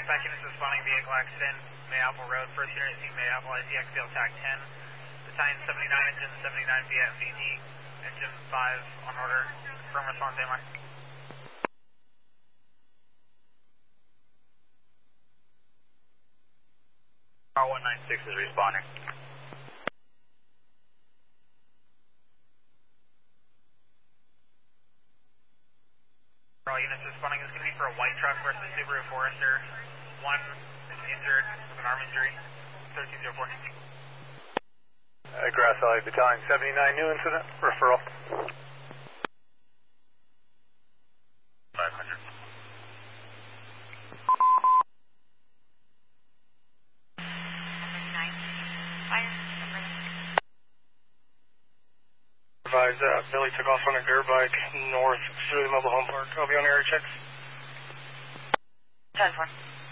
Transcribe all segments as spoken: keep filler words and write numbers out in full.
Dispatch units responding vehicle accident, Mayapple Road, first unit team Mayapple I C X field tag ten. Battalion seventy-nine, engine seventy-nine via M V D, engine five on order, firm response A M I. R one ninety-six is responding. All units responding is going to be for a white truck versus Subaru Forester. One is injured with an arm injury. thirteen oh four. Uh, Grass Valley Battalion seventy-nine, new incident, referral. five hundred. seventy-nine, fire, Advise, uh, Billy took off on a dirt bike north through the mobile home park. I'll be on area checks. ten four.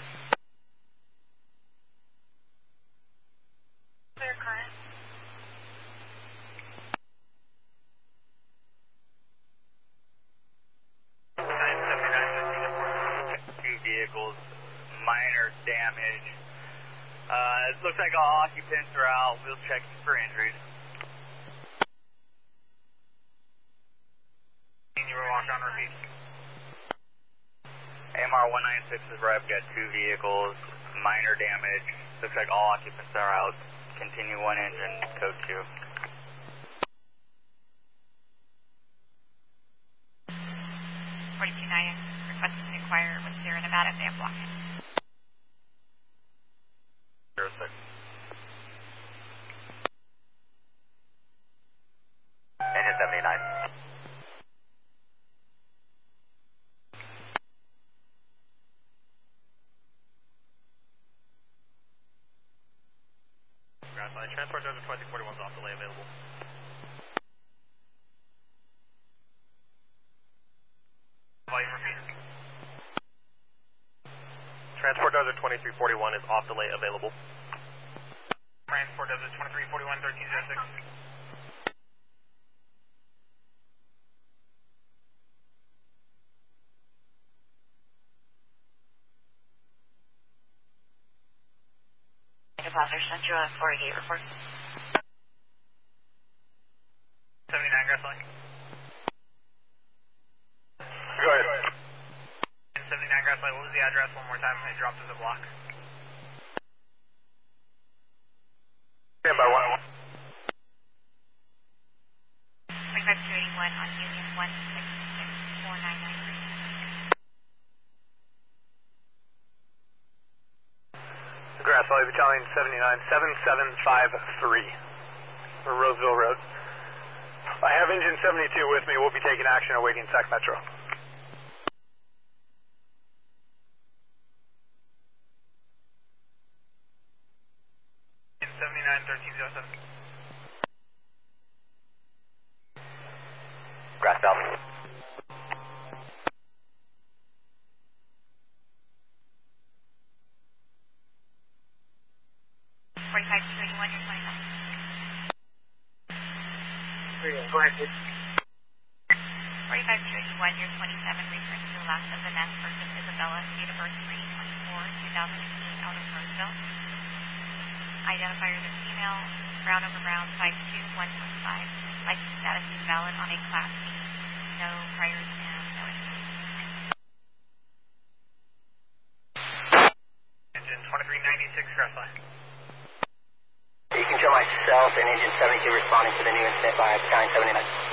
Clear current. Two vehicles, minor damage. Uh, it looks like all occupants are out. We'll check for injuries. You were walked on repeat. A M R one ninety-six is right. We've got two vehicles, minor damage. Looks like all occupants are out. Continue one engine, code two. forty-two nine, requesting to inquire with Sierra Nevada van block. zero six. Engine seventy-nine. Transport dozen twenty forty-one is off delay available. Volume repeat. Transport dozen twenty-three forty-one is off delay available. Transport dozen twenty-three forty-one, thirteen oh six. Deposit sent you a four eighty-eight report. seventy-nine, Grass Valley. Go ahead. seventy-nine, Grass Valley. What was the address one more time? It dropped to the block. Stand by one. twenty-five two eighty-one on Union one six six four nine nine three. Grass Valley Battalion seventy-nine, seven seven five three for Roseville Road. I have engine seventy-two with me. We'll be taking action at Wiggins Sac Metro. seventy-nine, thirteen oh seven. Grass Valley. forty-five two eighty-one, you're twenty-seven. Go ahead, please. forty-five two eighty-one, you're twenty-seven, return to the last of the nest versus Isabella, date of birth three twenty-four two thousand eighteen, out of Roseville. Identifier is female, brown over brown, five two, one twenty-five. License status is valid on a class B. No priors and no injuries. Engine twenty-three ninety-six, Grass Valley. You can show myself and engine seventy-two responding to the new incident by Battalion seventy-nine.